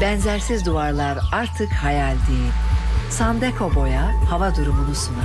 Benzersiz duvarlar artık hayal değil. Sandeko Boya hava durumunu sunar.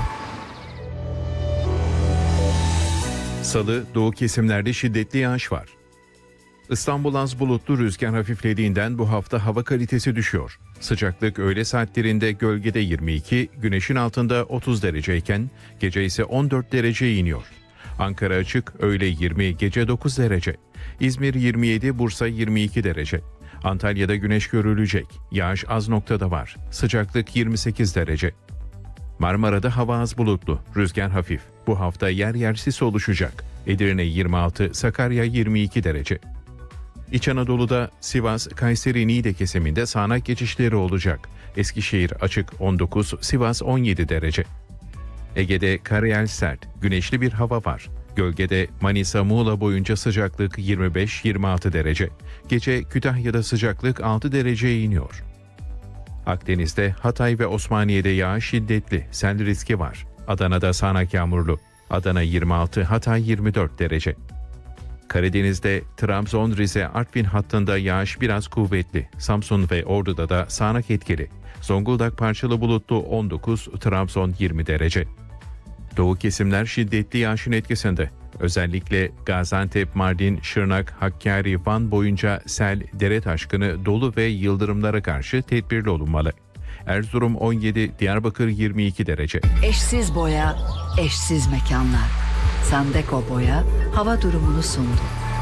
Salı, doğu kesimlerde şiddetli yağış var. İstanbul az bulutlu, rüzgar hafiflediğinden bu hafta hava kalitesi düşüyor. Sıcaklık öğle saatlerinde gölgede 22, güneşin altında 30 dereceyken gece ise 14 dereceye iniyor. Ankara açık, öğle 20, gece 9 derece. İzmir 27, Bursa 22 derece. Antalya'da güneş görülecek. Yağış az noktada var. Sıcaklık 28 derece. Marmara'da hava az bulutlu, rüzgar hafif. Bu hafta yer yer sis oluşacak. Edirne 26, Sakarya 22 derece. İç Anadolu'da Sivas, Kayseri, Niğde kesiminde sağanak geçişleri olacak. Eskişehir açık 19, Sivas 17 derece. Ege'de karayel sert, güneşli bir hava var. Gölgede Manisa, Muğla boyunca sıcaklık 25-26 derece. Gece Kütahya'da sıcaklık 6 dereceye iniyor. Akdeniz'de Hatay ve Osmaniye'de yağış şiddetli, sel riski var. Adana'da sağanak yağmurlu. Adana 26, Hatay 24 derece. Karadeniz'de Trabzon, Rize, Artvin hattında yağış biraz kuvvetli. Samsun ve Ordu'da da sağanak etkili. Zonguldak parçalı bulutlu 19, Trabzon 20 derece. Doğu kesimler şiddetli yağışın etkisinde. Özellikle Gaziantep, Mardin, Şırnak, Hakkari, Van boyunca sel, dere taşkını, dolu ve yıldırımlara karşı tedbirli olunmalı. Erzurum 17, Diyarbakır 22 derece. Eşsiz boya, eşsiz mekanlar. Sandeko Boya hava durumunu sundu.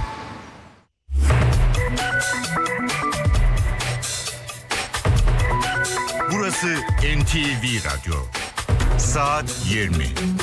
Burası NTV Radyo. Saat 20.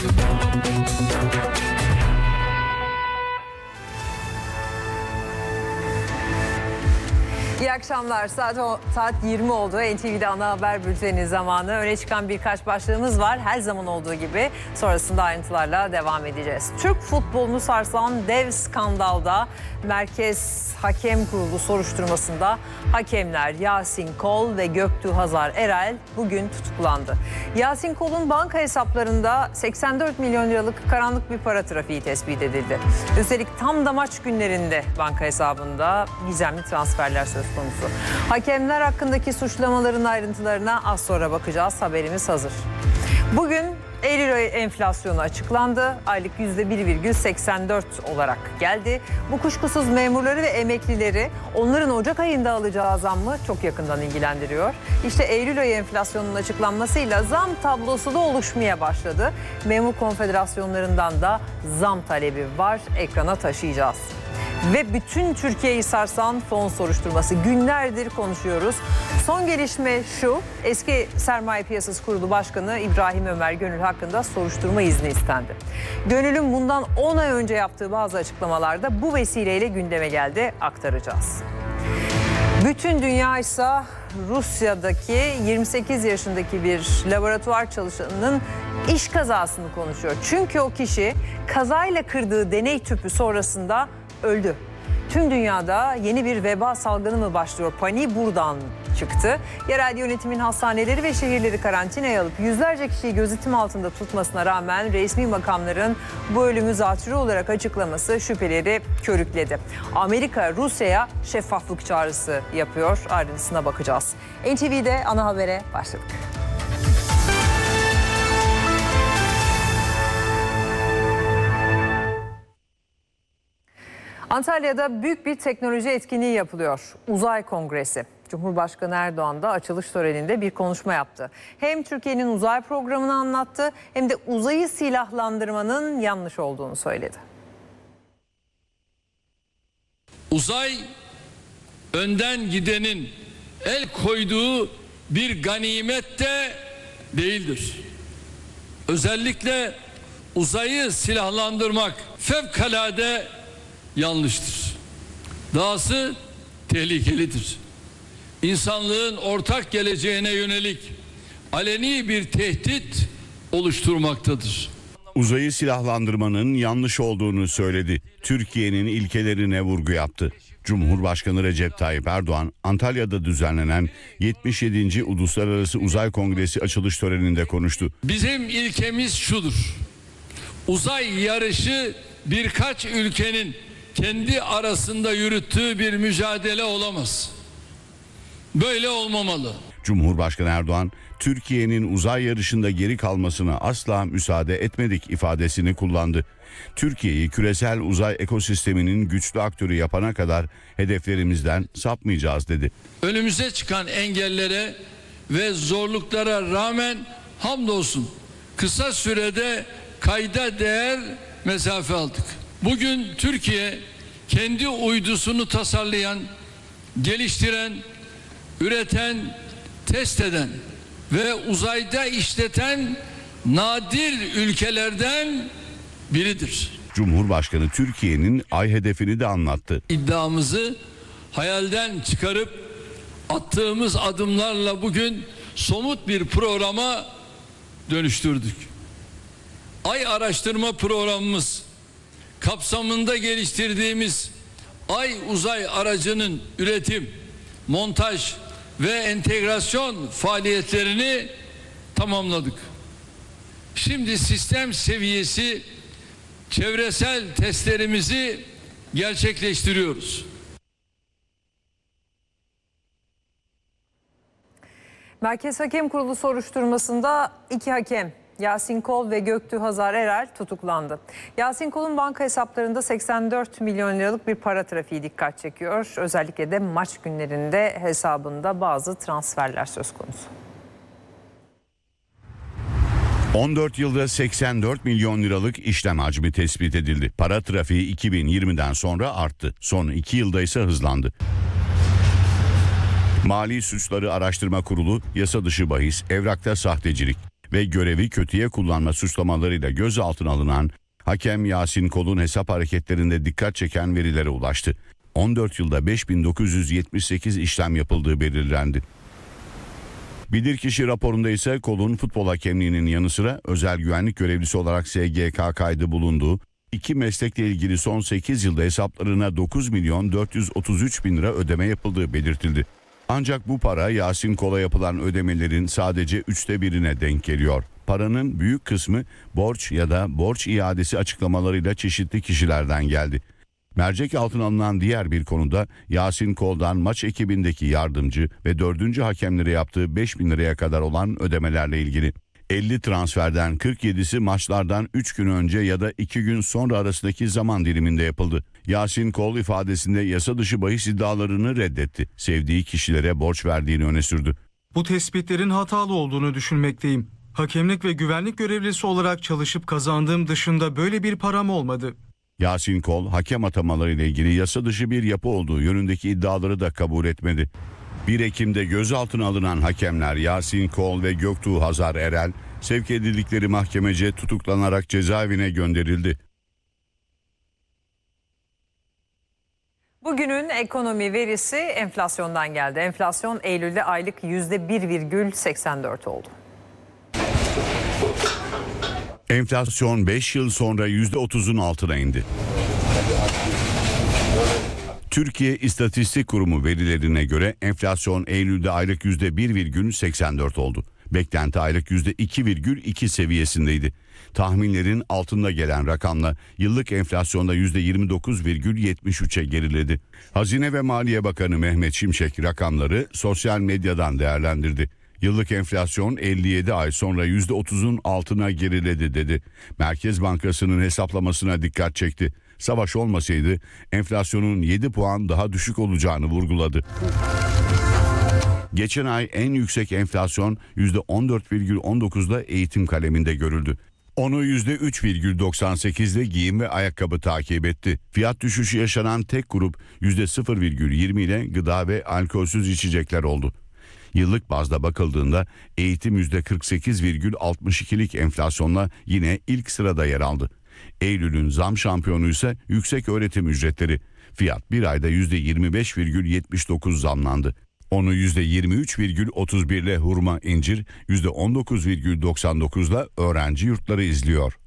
İyi akşamlar. Saat 20 oldu. NTV'de ana haber bülteni zamanı. Öne çıkan birkaç başlığımız var. Her zaman olduğu gibi sonrasında ayrıntılarla devam edeceğiz. Türk futbolunu sarsan dev skandalda Merkez Hakem Kurulu soruşturmasında hakemler Yasin Kol ve Göktuğ Hazar Erel bugün tutuklandı. Yasin Kol'un banka hesaplarında 84 milyon liralık karanlık bir para trafiği tespit edildi. Üstelik tam da maç günlerinde banka hesabında gizemli transferler söz konusu. Hakemler hakkındaki suçlamaların ayrıntılarına az sonra bakacağız. Haberimiz hazır. Bugün Eylül ayı enflasyonu açıklandı. Aylık %1,84 olarak geldi. Bu kuşkusuz memurları ve emeklileri, onların Ocak ayında alacağı zammı çok yakından ilgilendiriyor. İşte Eylül ayı enflasyonunun açıklanmasıyla zam tablosu da oluşmaya başladı. Memur konfederasyonlarından da zam talebi var. Ekrana taşıyacağız. Ve bütün Türkiye'yi sarsan fon soruşturması. Günlerdir konuşuyoruz. Son gelişme şu: eski Sermaye Piyasası Kurulu Başkanı İbrahim Ömer Gönül hakkında soruşturma izni istendi. Gönül'ün bundan 10 ay önce yaptığı bazı açıklamalarda bu vesileyle gündeme geldi, aktaracağız. Bütün dünya ise Rusya'daki 28 yaşındaki bir laboratuvar çalışanının iş kazasını konuşuyor. Çünkü o kişi kazayla kırdığı deney tüpü sonrasında öldü. Tüm dünyada yeni bir veba salgını mı başlıyor? Paniği buradan çıktı. Yerel yönetimin hastaneleri ve şehirleri karantinaya alıp yüzlerce kişiyi gözetim altında tutmasına rağmen resmi makamların bu ölümü zatürre olarak açıklaması şüpheleri körükledi. Amerika Rusya'ya şeffaflık çağrısı yapıyor. Ayrıntısına bakacağız. NTV'de ana habere başladık. Antalya'da büyük bir teknoloji etkinliği yapılıyor. Uzay Kongresi. Cumhurbaşkanı Erdoğan da açılış töreninde bir konuşma yaptı. Hem Türkiye'nin uzay programını anlattı, hem de uzayı silahlandırmanın yanlış olduğunu söyledi. Uzay, önden gidenin el koyduğu bir ganimet de değildir. Özellikle uzayı silahlandırmak fevkalade yanlıştır. Dahası tehlikelidir. İnsanlığın ortak geleceğine yönelik aleni bir tehdit oluşturmaktadır. Uzayı silahlandırmanın yanlış olduğunu söyledi. Türkiye'nin ilkelerine vurgu yaptı. Cumhurbaşkanı Recep Tayyip Erdoğan, Antalya'da düzenlenen 77. Uluslararası Uzay Kongresi açılış töreninde konuştu. Bizim ilkemiz şudur: uzay yarışı birkaç ülkenin kendi arasında yürüttüğü bir mücadele olamaz. Böyle olmamalı. Cumhurbaşkanı Erdoğan, Türkiye'nin uzay yarışında geri kalmasına asla müsaade etmedik ifadesini kullandı. Türkiye'yi küresel uzay ekosisteminin güçlü aktörü yapana kadar hedeflerimizden sapmayacağız dedi. Önümüze çıkan engellere ve zorluklara rağmen hamdolsun kısa sürede kayda değer mesafe aldık. Bugün Türkiye kendi uydusunu tasarlayan, geliştiren, üreten, test eden ve uzayda işleten nadir ülkelerden biridir. Cumhurbaşkanı Türkiye'nin ay hedefini de anlattı. İddiamızı hayalden çıkarıp attığımız adımlarla bugün somut bir programa dönüştürdük. Ay araştırma programımız kapsamında geliştirdiğimiz Ay uzay aracının üretim, montaj ve entegrasyon faaliyetlerini tamamladık. Şimdi sistem seviyesi çevresel testlerimizi gerçekleştiriyoruz. Merkez Hakem Kurulu soruşturmasında 2 hakem Yasin Kol ve Göktuğ Hazar Erel tutuklandı. Yasin Kol'un banka hesaplarında 84 milyon liralık bir para trafiği dikkat çekiyor. Özellikle de maç günlerinde hesabında bazı transferler söz konusu. 14 yılda 84 milyon liralık işlem hacmi tespit edildi. Para trafiği 2020'den sonra arttı. Son 2 yılda ise hızlandı. Mali Suçları Araştırma Kurulu, yasa dışı bahis, evrakta sahtecilik ve görevi kötüye kullanma suçlamalarıyla gözaltına alınan hakem Yasin Kol'un hesap hareketlerinde dikkat çeken verilere ulaştı. 14 yılda 5978 işlem yapıldığı belirlendi. Bilirkişi raporunda ise Kol'un futbol hakemliğinin yanı sıra özel güvenlik görevlisi olarak SGK kaydı bulunduğu, 2 meslekle ilgili son 8 yılda hesaplarına 9 milyon 433 bin lira ödeme yapıldığı belirtildi. Ancak bu para Yasin Kol'a yapılan ödemelerin sadece 1/3'üne denk geliyor. Paranın büyük kısmı borç ya da borç iadesi açıklamalarıyla çeşitli kişilerden geldi. Mercek altına alınan diğer bir konuda Yasin Kol'dan maç ekibindeki yardımcı ve 4. hakemlere yaptığı 5 bin liraya kadar olan ödemelerle ilgili. 50 transferden 47'si maçlardan 3 gün önce ya da 2 gün sonra arasındaki zaman diliminde yapıldı. Yasin Kol ifadesinde yasa dışı bahis iddialarını reddetti. Sevdiği kişilere borç verdiğini öne sürdü. Bu tespitlerin hatalı olduğunu düşünmekteyim. Hakemlik ve güvenlik görevlisi olarak çalışıp kazandığım dışında böyle bir param olmadı. Yasin Kol, hakem atamaları ile ilgili yasa dışı bir yapı olduğu yönündeki iddiaları da kabul etmedi. 1 Ekim'de gözaltına alınan hakemler Yasin Kol ve Göktuğ Hazar Erel, sevk edildikleri mahkemece tutuklanarak cezaevine gönderildi. Bugünün ekonomi verisi enflasyondan geldi. Enflasyon Eylül'de aylık %1,84 oldu. Enflasyon 5 yıl sonra %30'un altına indi. Türkiye İstatistik Kurumu verilerine göre enflasyon Eylül'de aylık %1,84 oldu. Beklenti aylık %2,2 seviyesindeydi. Tahminlerin altında gelen rakamla yıllık enflasyonda %29,73'e geriledi. Hazine ve Maliye Bakanı Mehmet Şimşek rakamları sosyal medyadan değerlendirdi. Yıllık enflasyon 57 ay sonra %30'un altına geriledi dedi. Merkez Bankası'nın hesaplamasına dikkat çekti. Savaş olmasaydı enflasyonun 7 puan daha düşük olacağını vurguladı. Geçen ay en yüksek enflasyon %14,19'da eğitim kaleminde görüldü. Onu %3,98'de giyim ve ayakkabı takip etti. Fiyat düşüşü yaşanan tek grup %0,20 ile gıda ve alkolsüz içecekler oldu. Yıllık bazda bakıldığında eğitim %48,62'lik enflasyonla yine ilk sırada yer aldı. Eylül'ün zam şampiyonu ise yüksek öğretim ücretleri. Fiyat bir ayda %25,79 zamlandı. Onu %23,31 ile hurma incir, %19,99 ile öğrenci yurtları izliyor.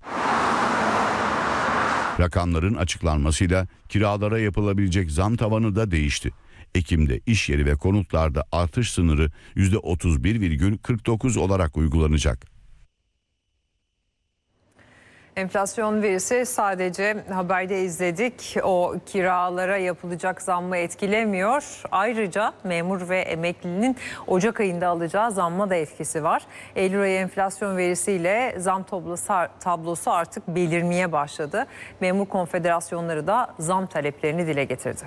Rakamların açıklanmasıyla kiralara yapılabilecek zam tavanı da değişti. Ekim'de iş yeri ve konutlarda artış sınırı %31,49 olarak uygulanacak. Enflasyon verisi sadece haberde izledik. O kiralara yapılacak zammı etkilemiyor. Ayrıca memur ve emeklinin Ocak ayında alacağı zamma da etkisi var. Eylül ayı enflasyon verisiyle zam tablosu artık belirmeye başladı. Memur konfederasyonları da zam taleplerini dile getirdi.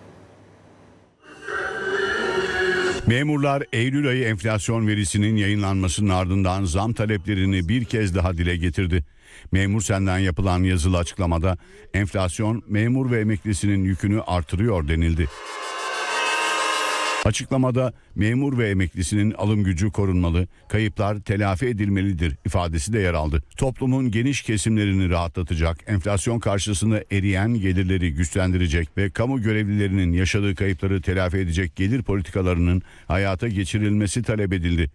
Memurlar Eylül ayı enflasyon verisinin yayınlanmasının ardından zam taleplerini bir kez daha dile getirdi. Memur Sen'den yapılan yazılı açıklamada enflasyon memur ve emeklisinin yükünü artırıyor denildi. Açıklamada memur ve emeklisinin alım gücü korunmalı, kayıplar telafi edilmelidir ifadesi de yer aldı. Toplumun geniş kesimlerini rahatlatacak, enflasyon karşısında eriyen gelirleri güçlendirecek ve kamu görevlilerinin yaşadığı kayıpları telafi edecek gelir politikalarının hayata geçirilmesi talep edildi.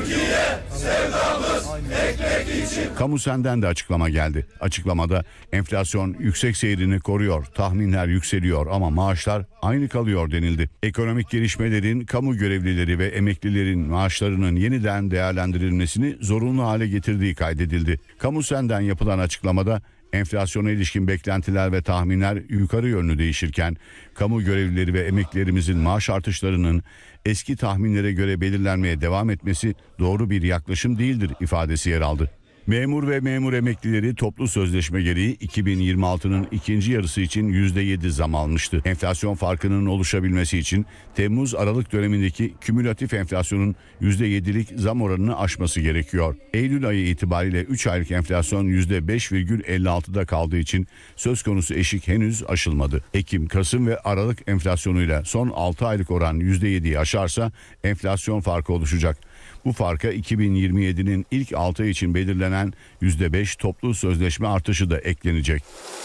Kamu Sen'den de açıklama geldi. Açıklamada enflasyon yüksek seyrini koruyor, tahminler yükseliyor ama maaşlar aynı kalıyor denildi. Ekonomik gelişmelerin kamu görevlileri ve emeklilerin maaşlarının yeniden değerlendirilmesini zorunlu hale getirdiği kaydedildi. Kamu Sen'den yapılan açıklamada enflasyona ilişkin beklentiler ve tahminler yukarı yönlü değişirken kamu görevlileri ve emeklilerimizin maaş artışlarının eski tahminlere göre belirlenmeye devam etmesi doğru bir yaklaşım değildir ifadesi yer aldı. Memur ve memur emeklileri toplu sözleşme gereği 2026'nın ikinci yarısı için %7 zam almıştı. Enflasyon farkının oluşabilmesi için Temmuz-Aralık dönemindeki kümülatif enflasyonun %7'lik zam oranını aşması gerekiyor. Eylül ayı itibariyle 3 aylık enflasyon %5,56'da kaldığı için söz konusu eşik henüz aşılmadı. Ekim, Kasım ve Aralık enflasyonuyla son 6 aylık oran %7'yi aşarsa enflasyon farkı oluşacak. Bu farka 2027'nin ilk 6 ay için belirlenen %5 toplu sözleşme artışı da eklenecek.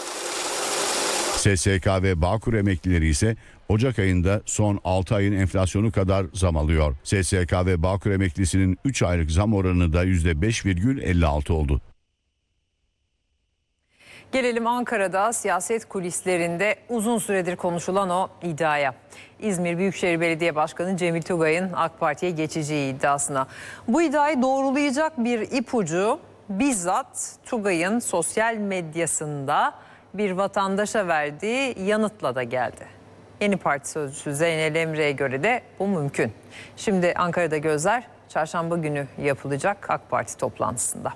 SSK ve Bağkur emeklileri ise Ocak ayında son 6 ayın enflasyonu kadar zam alıyor. SSK ve Bağkur emeklisinin 3 aylık zam oranı da %5,56 oldu. Gelelim Ankara'da siyaset kulislerinde uzun süredir konuşulan o iddiaya. İzmir Büyükşehir Belediye Başkanı Cemil Tugay'ın AK Parti'ye geçeceği iddiasına. Bu iddiayı doğrulayacak bir ipucu bizzat Tugay'ın sosyal medyasında bir vatandaşa verdiği yanıtla da geldi. Yeni Parti sözcüsü Zeynel Emre'ye göre de bu mümkün. Şimdi Ankara'da gözler çarşamba günü yapılacak AK Parti toplantısında.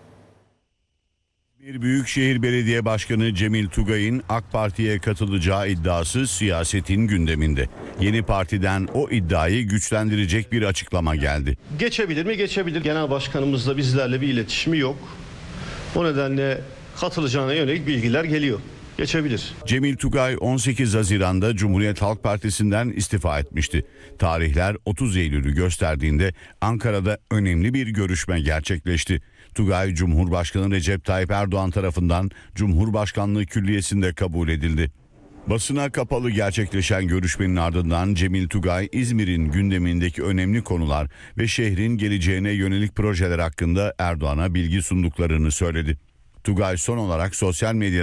Bir Büyükşehir Belediye Başkanı Cemil Tugay'ın AK Parti'ye katılacağı iddiası siyasetin gündeminde. Yeni Parti'den o iddiayı güçlendirecek bir açıklama geldi. Geçebilir mi? Geçebilir. Genel Başkanımızla bizlerle bir iletişimi yok. O nedenle katılacağına yönelik bilgiler geliyor. Geçebilir. Cemil Tugay 18 Haziran'da Cumhuriyet Halk Partisi'nden istifa etmişti. Tarihler 30 Eylül'ü gösterdiğinde Ankara'da önemli bir görüşme gerçekleşti. Tugay, Cumhurbaşkanı Recep Tayyip Erdoğan tarafından Cumhurbaşkanlığı Külliyesi'nde kabul edildi. Basına kapalı gerçekleşen görüşmenin ardından Cemil Tugay, İzmir'in gündemindeki önemli konular ve şehrin geleceğine yönelik projeler hakkında Erdoğan'a bilgi sunduklarını söyledi. Tugay son olarak sosyal medya